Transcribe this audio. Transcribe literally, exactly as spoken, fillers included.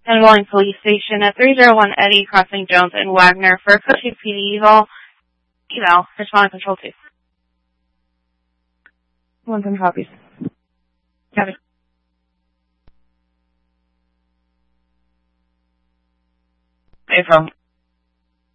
and Wheeling Police Station at three oh one Eddy crossing Jones and Wagner for a Cushing P D eval. Eval, respond to Control two. One ten copies. Copy. Hey, from